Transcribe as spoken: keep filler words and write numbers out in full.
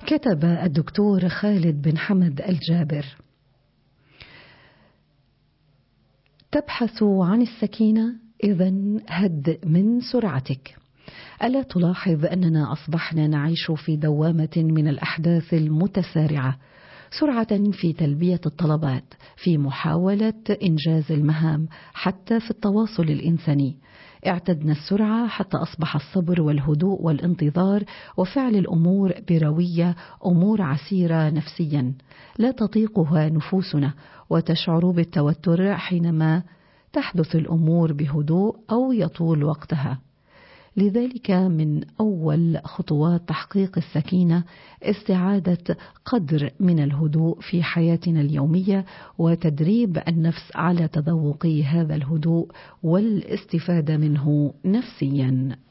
كتب الدكتور خالد بن حمد الجابر: تبحث عن السكينة؟ إذن هدئ من سرعتك. ألا تلاحظ أننا أصبحنا نعيش في دوامة من الأحداث المتسارعة، سرعة في تلبية الطلبات، في محاولة إنجاز المهام، حتى في التواصل الإنساني. اعتدنا السرعة حتى أصبح الصبر والهدوء والانتظار وفعل الأمور بروية أمور عسيرة نفسيا لا تطيقها نفوسنا، وتشعر بالتوتر حينما تحدث الأمور بهدوء أو يطول وقتها. لذلك من أول خطوات تحقيق السكينة استعادة قدر من الهدوء في حياتنا اليومية، وتدريب النفس على تذوق هذا الهدوء والاستفادة منه نفسيا.